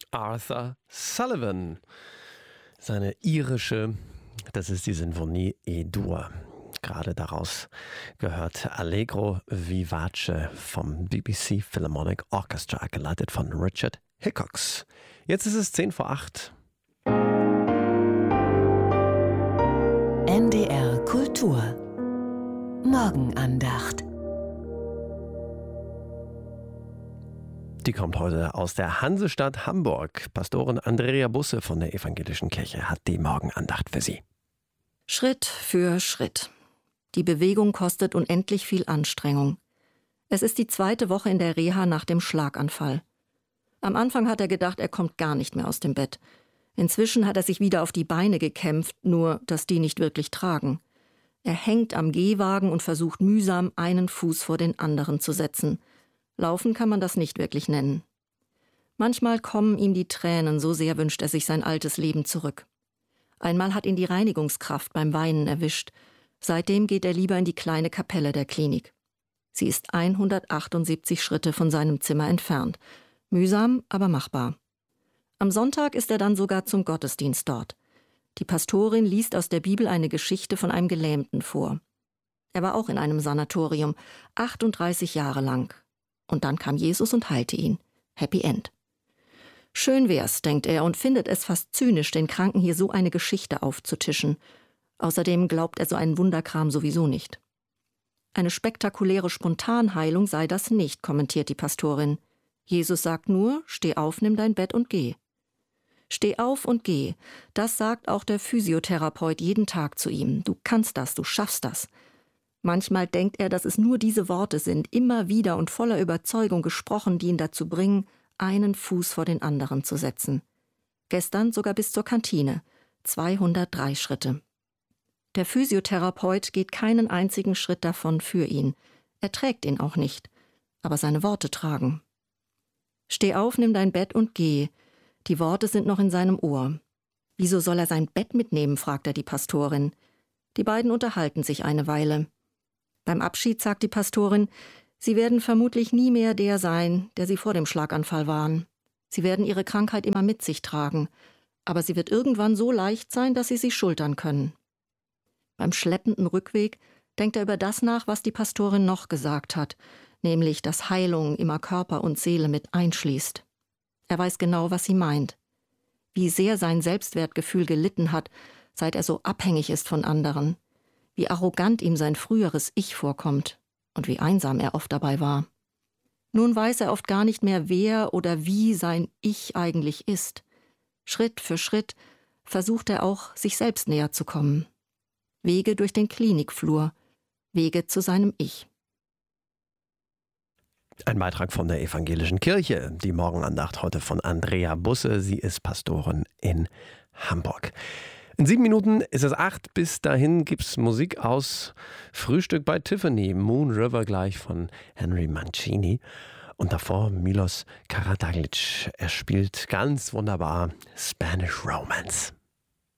Arthur Sullivan. Seine irische, das ist die Sinfonie E-Dur. Gerade daraus gehört Allegro Vivace vom BBC Philharmonic Orchestra, geleitet von Richard Hickox. Jetzt ist es 7:10. NDR Kultur Morgenandacht. Die kommt heute aus der Hansestadt Hamburg. Pastorin Andrea Busse von der Evangelischen Kirche hat die Morgenandacht für Sie. Schritt für Schritt. Die Bewegung kostet unendlich viel Anstrengung. Es ist die 2. Woche in der Reha nach dem Schlaganfall. Am Anfang hat er gedacht, er kommt gar nicht mehr aus dem Bett. Inzwischen hat er sich wieder auf die Beine gekämpft, nur dass die nicht wirklich tragen. Er hängt am Gehwagen und versucht mühsam, einen Fuß vor den anderen zu setzen. Laufen kann man das nicht wirklich nennen. Manchmal kommen ihm die Tränen, so sehr wünscht er sich sein altes Leben zurück. Einmal hat ihn die Reinigungskraft beim Weinen erwischt. Seitdem geht er lieber in die kleine Kapelle der Klinik. Sie ist 178 Schritte von seinem Zimmer entfernt. Mühsam, aber machbar. Am Sonntag ist er dann sogar zum Gottesdienst dort. Die Pastorin liest aus der Bibel eine Geschichte von einem Gelähmten vor. Er war auch in einem Sanatorium, 38 Jahre lang. Und dann kam Jesus und heilte ihn. Happy End. Schön wär's, denkt er, und findet es fast zynisch, den Kranken hier so eine Geschichte aufzutischen. Außerdem glaubt er so einen Wunderkram sowieso nicht. Eine spektakuläre Spontanheilung sei das nicht, kommentiert die Pastorin. Jesus sagt nur, steh auf, nimm dein Bett und geh. Steh auf und geh, das sagt auch der Physiotherapeut jeden Tag zu ihm. Du kannst das, du schaffst das. Manchmal denkt er, dass es nur diese Worte sind, immer wieder und voller Überzeugung gesprochen, die ihn dazu bringen, einen Fuß vor den anderen zu setzen. Gestern sogar bis zur Kantine, 203 Schritte. Der Physiotherapeut geht keinen einzigen Schritt davon für ihn. Er trägt ihn auch nicht, aber seine Worte tragen. Steh auf, nimm dein Bett und geh. Die Worte sind noch in seinem Ohr. Wieso soll er sein Bett mitnehmen, fragt er die Pastorin. Die beiden unterhalten sich eine Weile. Beim Abschied sagt die Pastorin, sie werden vermutlich nie mehr der sein, der sie vor dem Schlaganfall waren. Sie werden ihre Krankheit immer mit sich tragen, aber sie wird irgendwann so leicht sein, dass sie schultern können. Beim schleppenden Rückweg denkt er über das nach, was die Pastorin noch gesagt hat, nämlich, dass Heilung immer Körper und Seele mit einschließt. Er weiß genau, was sie meint. Wie sehr sein Selbstwertgefühl gelitten hat, seit er so abhängig ist von anderen. Wie arrogant ihm sein früheres Ich vorkommt und wie einsam er oft dabei war. Nun weiß er oft gar nicht mehr, wer oder wie sein Ich eigentlich ist. Schritt für Schritt versucht er auch, sich selbst näher zu kommen. Wege durch den Klinikflur, Wege zu seinem Ich. Ein Beitrag von der Evangelischen Kirche, die Morgenandacht heute von Andrea Busse. Sie ist Pastorin in Hamburg. In 7 Minuten ist es 8. Bis dahin gibt's Musik aus Frühstück bei Tiffany, Moon River gleich von Henry Mancini. Und davor Milos Karadaglic. Er spielt ganz wunderbar Spanish Romance.